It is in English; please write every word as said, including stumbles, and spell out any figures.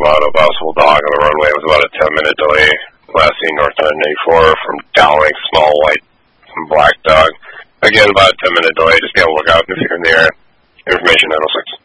about a possible dog on the runway. It was about a ten-minute delay. Last seen north on ninety-four from Dowling, small white and black dog. Again, about a ten-minute delay. Just be on the lookout if you're in the area. Information nine oh six.